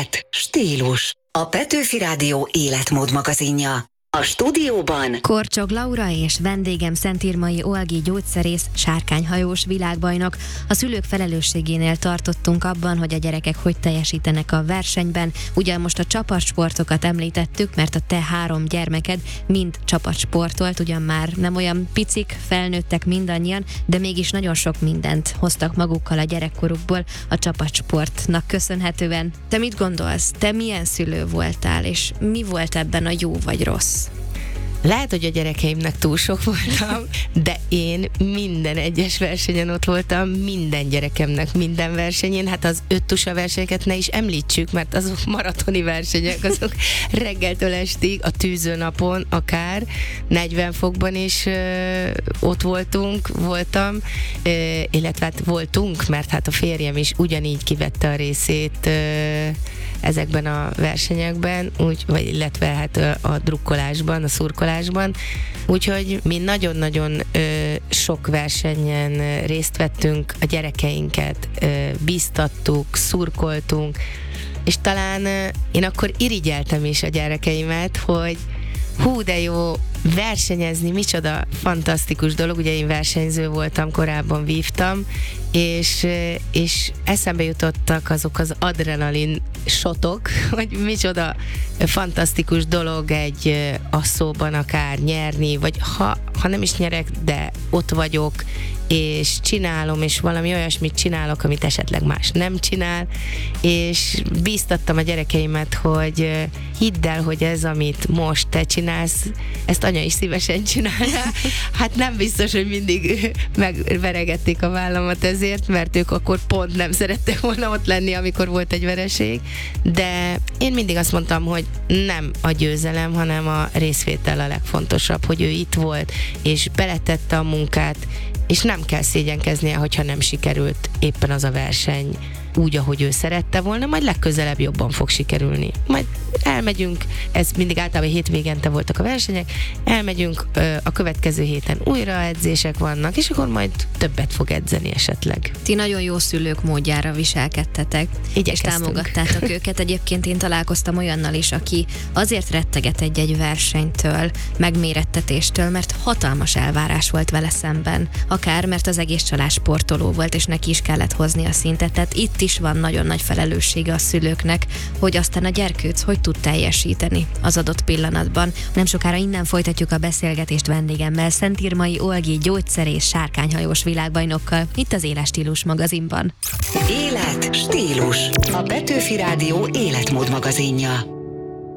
Élet, stílus. A Petőfi Rádió életmód magazinja. A stúdióban Korcsog Laura és vendégem Szentírmai Olgi gyógyszerész, sárkányhajós világbajnok. A szülők felelősségénél tartottunk abban, hogy a gyerekek hogy teljesítenek a versenyben. Ugyan most a csapatsportokat említettük, mert a te 3 gyermeked mind csapatsportolt, ugyan már nem olyan picik, felnőttek mindannyian, de mégis nagyon sok mindent hoztak magukkal a gyerekkorukból a csapatsportnak köszönhetően. Te mit gondolsz? Te milyen szülő voltál, és mi volt ebben a jó vagy rossz? Lehet, hogy a gyerekeimnek túl sok voltam, de én minden egyes versenyen ott voltam, minden gyerekemnek minden versenyén. Hát az 5 tusa versenyeket ne is említsük, mert azok maratoni versenyek, azok reggeltől estig, a tűzőnapon akár 40 fokban is ott voltam, illetve hát voltunk, mert hát a férjem is ugyanígy kivette a részét ezekben a versenyekben, illetve hát a drukkolásban, a szurkolásban. Úgyhogy mi nagyon-nagyon sok versenyen részt vettünk, a gyerekeinket bíztattuk, szurkoltunk, és talán én akkor irigyeltem is a gyerekeimet, hogy hú, de jó versenyezni, micsoda fantasztikus dolog. Ugye én versenyző voltam, korábban vívtam, és eszembe jutottak azok az adrenalin shotok, hogy micsoda fantasztikus dolog egy asszóban akár nyerni, vagy ha nem is nyerek, de ott vagyok, és csinálom, és valami olyasmit csinálok, amit esetleg más nem csinál, és bíztattam a gyerekeimet, hogy hidd el, hogy ez, amit most te csinálsz, ezt anya is szívesen csinálná. Hát nem biztos, hogy mindig megveregették a vállamat ezért, mert ők akkor pont nem szerettek volna ott lenni, amikor volt egy vereség, de én mindig azt mondtam, hogy nem a győzelem, hanem a részvétel a legfontosabb, hogy ő itt volt, és beletette a munkát, és nem kell szégyenkeznie, hogyha nem sikerült éppen az a verseny úgy, ahogy ő szerette volna, majd legközelebb jobban fog sikerülni. Majd elmegyünk, ez mindig általában hétvégente voltak a versenyek, elmegyünk, a következő héten újra edzések vannak, és akkor majd többet fog edzeni esetleg. Ti nagyon jó szülők módjára viselkedtetek, és támogattátok őket. Egyébként én találkoztam olyannal is, aki azért retteget egy-egy versenytől, megmérettetéstől, mert hatalmas elvárás volt vele szemben. Akár, mert az egész család sportoló volt, és neki is kellett hozni a szintet. Tehát itt is van nagyon nagy felelőssége a szülőknek, hogy aztán a gyerkőc hogy tud teljesíteni az adott pillanatban. Nem sokára innen folytatjuk a beszélgetést vendégemmel, Szentírmai Olgi gyógyszerész, sárkányhajós világbajnokkal, itt az Élet, stílus magazinban. Élet, stílus. A Petőfi Rádió életmód magazinja.